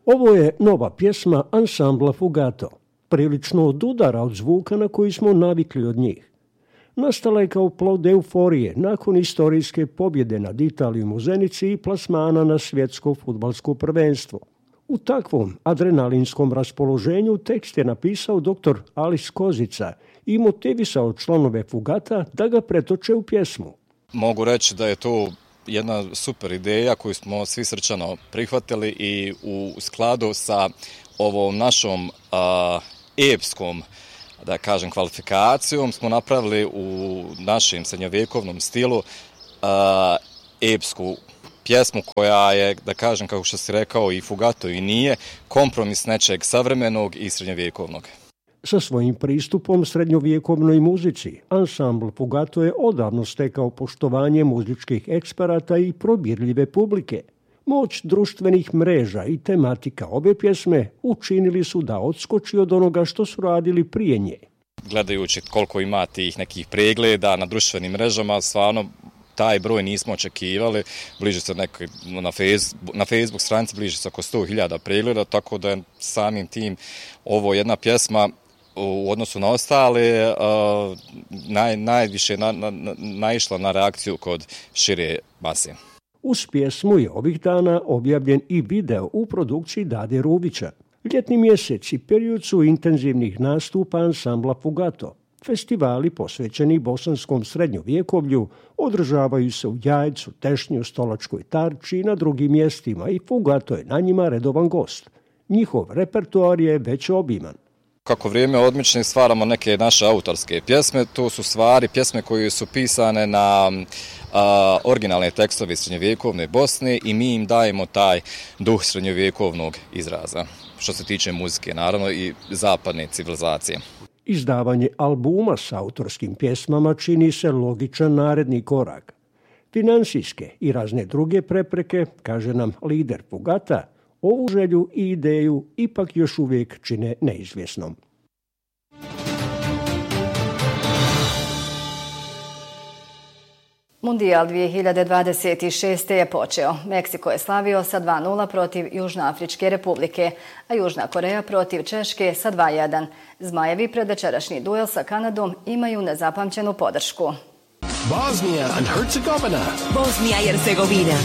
Ovo je nova pjesma ansambla Fugato, prilično odudara od zvuka na koji smo navikli od njih. Nastala je kao plod euforije nakon istorijske pobjede nad Italijom u Zenici i plasmana na svjetsko fudbalsko prvenstvo. U takvom adrenalinskom raspoloženju tekst je napisao dr. Alis Kozica i motivisao članove Fugata da ga pretoče u pjesmu. Mogu reći da je to jedna super ideja koju smo svi srčano prihvatili i u skladu sa ovom našom epskom, da kažem, kvalifikacijom smo napravili u našem srednjovjekovnom stilu epsku pjesmu koja je, da kažem, kako što si rekao, i Fugato i nije, kompromis nečeg savremenog i srednjovjekovnog. Sa svojim pristupom srednjovjekovnoj muzici, ansambl Fugato je odavno stekao poštovanje muzičkih eksperata i probirljive publike. Moć društvenih mreža i tematika ove pjesme učinili su da odskoči od onoga što su radili prije nje. Gledajući koliko ima tih nekih pregleda na društvenim mrežama, stvarno taj broj nismo očekivali. Bliže se na Facebook stranici bliže se oko 100.000 pregleda, tako da je samim tim ovo jedna pjesma u odnosu na ostale najviše naišla na reakciju kod šire mase. Uz pjesmu je ovih dana objavljen i video u produkciji Dade Rubića. Ljetni mjeseci period su intenzivnih nastupa ansambla Fugato. Festivali posvećeni bosanskom srednjovjekovlju održavaju se u Jajcu, Tešnju, Stolačkoj Tarči i na drugim mjestima i Fugato je na njima redovan gost. Njihov repertoar je već obiman. Kako vrijeme odmiče stvaramo neke naše autorske pjesme, to su stvari pjesme koje su pisane na originalne tekstove srednjovjekovne Bosne i mi im dajemo taj duh srednjovjekovnog izraza, što se tiče muzike, naravno i zapadne civilizacije. Izdavanje albuma s autorskim pjesmama čini se logičan naredni korak. Finansijske i razne druge prepreke, kaže nam lider Fugata, ovu želju i ideju ipak još uvijek čine neizvjesnom. Mundijal 2026. je počeo. Meksiko je slavio sa 2:0 protiv Južnoafričke republike, a Južna Koreja protiv Češke sa 2:1. Zmajevi pred večerašnji duel sa Kanadom imaju nezapamćenu podršku. Bosnia and Herzegovina. Bosnia i Hercegovina.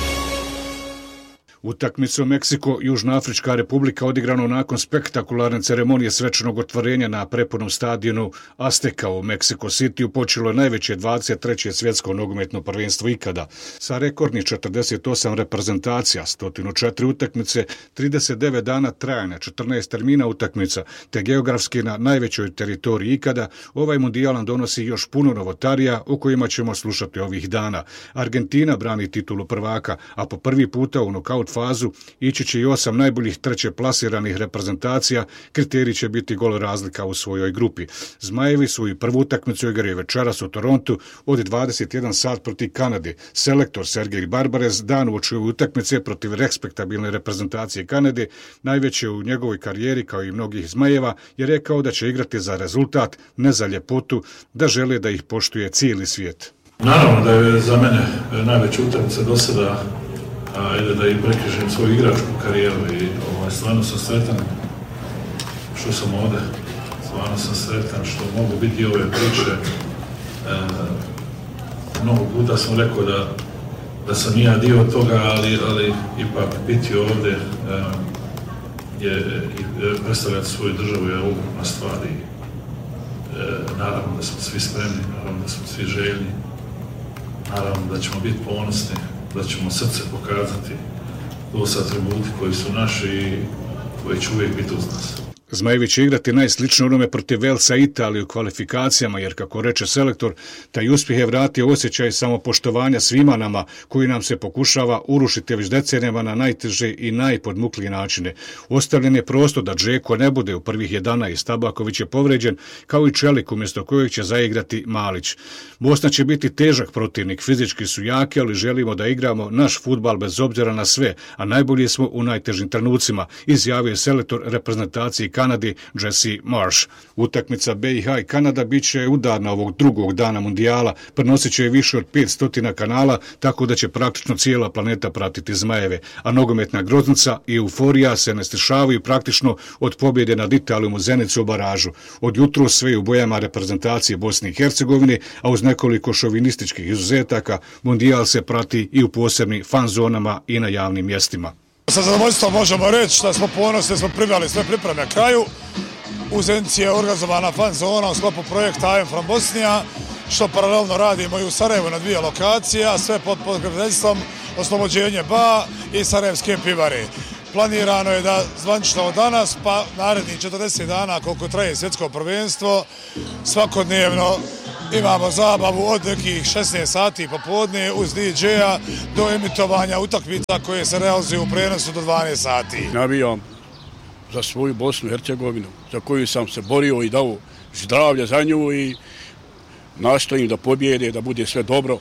Utakmicu Meksiko-Južnoafrička republika odigrano nakon spektakularne ceremonije svečanog otvorenja na prepunom stadionu Azteca u Mexico Cityu počelo je najveće 23. svjetsko nogometno prvenstvo ikada sa rekordnih 48 reprezentacija, 104 utakmice, 39 dana trajanja, 14 termina utakmica, te geografski na najvećoj teritoriji ikada. Ovaj mundijal nam donosi još puno novotarija o kojima ćemo slušati ovih dana. Argentina brani titulu prvaka, a po prvi puta u nokaut fazu ići će i 8 najboljih treće plasiranih reprezentacija. Kriterij će biti gol razlika u svojoj grupi. Zmajevi su i prvu utakmicu igraju večeras u Torontu od 21 sat protiv Kanade. Selektor Sergej Barbarez dan uoči utakmice protiv respektabilne reprezentacije Kanade, najveće u njegovoj karijeri kao i mnogih Zmajeva, je rekao da će igrati za rezultat, ne za ljepotu, da žele da ih poštuje cijeli svijet. Naravno da je za mene najveća utakmica do sada, da i prekrižem svoju igračku karijeru i stvarno sam sretan što sam ovdje, stvarno sam sretan što mogu biti ove priče. Mnogo puta sam rekao da sam i ja dio toga, ali ipak biti ovdje je predstavljati svoju državu je ogromna stvar i naravno da smo svi spremni, naravno da smo svi željni, naravno da ćemo biti ponosni, da ćemo srce pokazati. To su atributi koji su naši i koji će uvijek biti uz nas. Zmajevi će igrati najslično onome protiv Velsa Italije u kvalifikacijama, jer kako reče selektor, taj uspjeh je vratio osjećaj samopoštovanja svima nama, koji nam se pokušava urušiti već decenijama na najteže i najpodmuklije načine. Ostavljen je prostor da Džeko ne bude u prvih 11, Tabaković je povređen, kao i Čelik, umjesto kojeg će zaigrati Malić. Bosna će biti težak protivnik, fizički su jaki, ali želimo da igramo naš fudbal bez obzira na sve, a najbolji smo u najtežim trenucima, izjavio je selektor reprezentacije Kanadi Jesse Marsh. Utakmica BiH i Kanada bit će udarna ovog drugog dana mundijala, prenosit će više od 500 kanala, tako da će praktično cijela planeta pratiti zmajeve, a nogometna groznica i euforija se ne stišavaju praktično od pobjede nad Italijom u Zenicu u baražu. Od jutro sve u bojama reprezentacije Bosne i Hercegovine, a uz nekoliko šovinističkih izuzetaka, mundijal se prati i u posebnim fan zonama i na javnim mjestima. Sa zadovoljstvom možemo reći da smo ponosni, smo priveli sve pripreme kraju. U Zenici je organizovana fan zona u sklopu projekta I am from Bosnia, što paralelno radimo i u Sarajevu na 2 lokacije, a sve pod pokroviteljstvom oslobođenje BA i Sarajevske pivare. Planirano je da zvanično od danas pa narednih 40 dana koliko traje svjetsko prvenstvo, svakodnevno imamo zabavu od nekih 16 sati popodne uz DJ-a do emitovanja utakmica koje se realizuju u prenosu do 12 sati. Navijam za svoju Bosnu i Hercegovinu, za koju sam se borio i dao zdravlje za nju i nastojim da pobjede, da bude sve dobro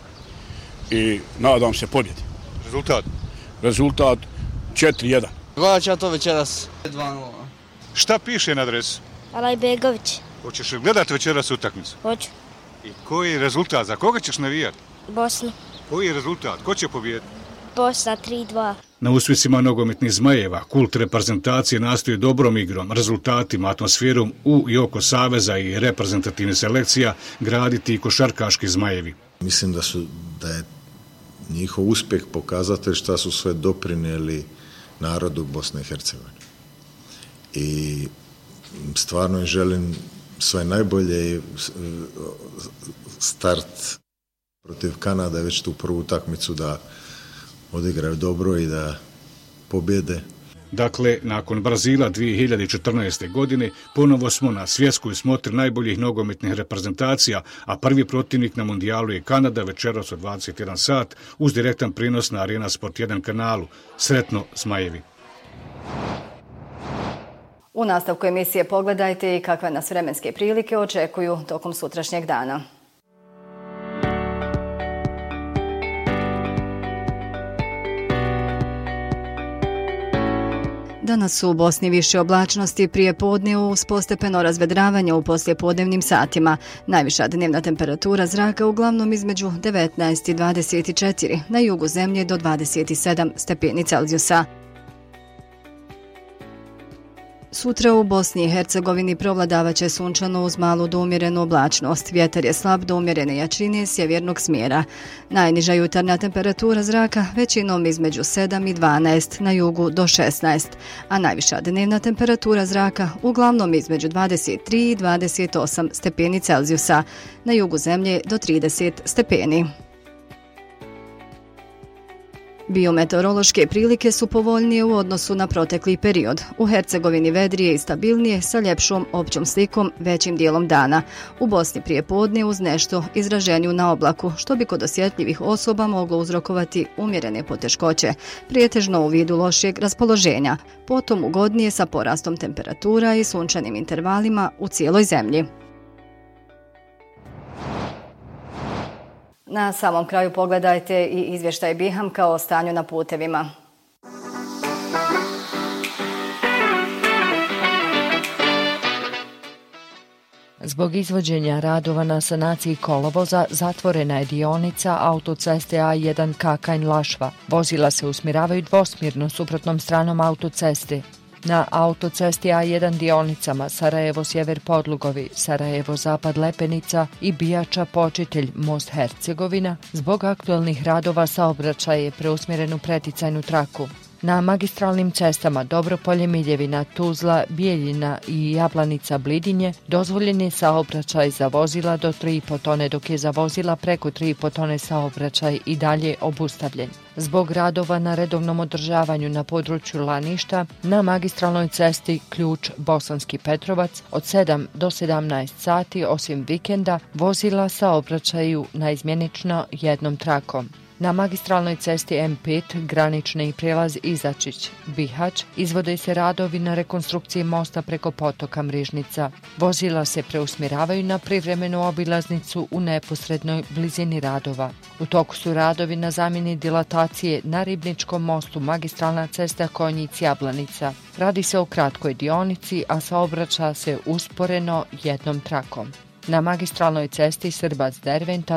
i nadam se pobjedi. Rezultat? Rezultat 4-1. Gledat ću ja to večeras 2-0. Šta piše na adresu? Alajbegović. Hoćeš li gledati večeras utakmicu? Hoću. I koji je rezultat? Za koga ćeš navijati? Bosnu. Koji je rezultat? Ko će pobijediti? Bosna 3-2. Na uspjesima nogometnih zmajeva kult reprezentacije nastoji dobrom igrom, rezultatima, atmosferom u i oko saveza i reprezentativnih selekcija graditi i košarkaški zmajevi. Mislim da je njihov uspjeh pokazatelj šta su sve doprinijeli narodu Bosne i Hercegovine. I stvarno im želim sve najbolje i start protiv Kanade, već tu prvu utakmicu da odigraju dobro i da pobjede. Dakle, nakon Brazila 2014. godine ponovo smo na svjetskoj smotri najboljih nogometnih reprezentacija, a prvi protivnik na mundijalu je Kanada večeras od 21 sat uz direktan prinos na Arena Sport 1 kanalu. Sretno zmajevi! U nastavku emisije pogledajte i kakve nas vremenske prilike očekuju tokom sutrašnjeg dana. Danas su u Bosni više oblačnosti, prije podne uz postepeno razvedravanje u poslijepodnevnim satima. Najviša dnevna temperatura zraka uglavnom između 19 i 24, na jugu zemlje do 27 stepeni Celzijusa. Sutra u Bosni i Hercegovini provladavaće sunčano uz malu do umjerenu oblačnost. Vjetar je slab do umjerene jačine sjevernog smjera. Najniža jutarnja temperatura zraka većinom između 7 i 12, na jugu do 16, a najviša dnevna temperatura zraka uglavnom između 23 i 28 stepeni Celzijusa, na jugu zemlje do 30 stepeni. Biometeorološke prilike su povoljnije u odnosu na protekli period. U Hercegovini vedrije i stabilnije sa ljepšom općom slikom većim dijelom dana. U Bosni prije podne uz nešto izraženju na oblaku, što bi kod osjetljivih osoba moglo uzrokovati umjerene poteškoće, prijetežno u vidu lošijeg raspoloženja, potom ugodnije sa porastom temperatura i sunčanim intervalima u cijeloj zemlji. Na samom kraju pogledajte i izvještaj BiH-a o stanju na putevima. Zbog izvođenja radova na sanaciji kolovoza zatvorena je dionica autoceste A1 Kakanj-Lašva. Vozila se usmjeravaju dvosmjerno suprotnom stranom autoceste. Na autocesti A1 dionicama Sarajevo-Sjever Podlugovi, Sarajevo-Zapad Lepenica i Bijača-Počitelj Most Hercegovina, zbog aktualnih radova saobraćaj je preusmjeren u preticajnu traku. Na magistralnim cestama Dobropolje-Miljevina, Tuzla, Bijeljina i Jablanica-Blidinje dozvoljen je saobraćaj za vozila do 3,5 tone, dok je za vozila preko 3,5 tone saobraćaj i dalje obustavljen. Zbog radova na redovnom održavanju na području Laništa, na magistralnoj cesti Ključ Bosanski Petrovac od 7 do 17 sati, osim vikenda, vozila saobraćaju naizmjenično jednom trakom. Na magistralnoj cesti M5, granični prijelaz Izačić, Bihać, izvode se radovi na rekonstrukciji mosta preko potoka Mrižnica. Vozila se preusmjeravaju na privremenu obilaznicu u neposrednoj blizini radova. U toku su radovi na zamjeni dilatacije na Ribničkom mostu magistralna cesta Konjic-Jablanica. Radi se o kratkoj dionici, a saobraća se usporeno jednom trakom. Na magistralnoj cesti Srbac-Derventa